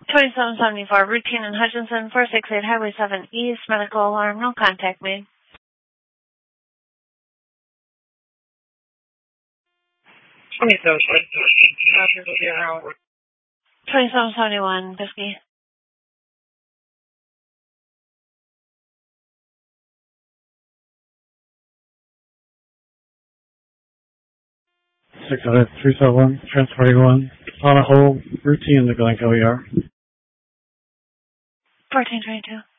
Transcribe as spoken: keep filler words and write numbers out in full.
twenty-seven seventy-four, routine in Hutchinson, four six eight Highway seven East, medical alarm, no contact made. twenty-seven seventy-one, twenty-seven seventy-one, Bisky. six out of three seven one, transporting one. On a hold, routine in the Glencoe E R. fourteen twenty-two.